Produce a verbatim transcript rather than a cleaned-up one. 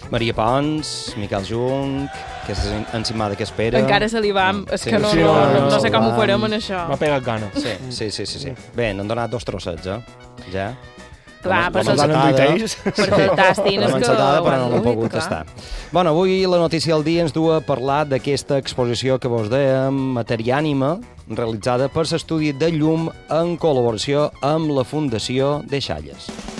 Maria Pons, Miquel Jung, que és encimada que espera. Encara se li va... És Sí, que no, sí, no, no, no, no, no sé se com va. ho farem en això. M'ha pegat gana. Sí, sí, sí, sí, sí. Bé, n'han donat dos trossets, eh? Ja. Clar, La per Doncs macetada, en tuiteis. perquè el tastin la és que... mancetada, però no l'hem Ui, pogut clar. tastar. Bueno, avui la notícia del dia ens du a parlar d'aquesta exposició que vos dèiem, Materiànima, realitzada per l'Estudi de Llum en col·laboració amb la Fundació de Xalles.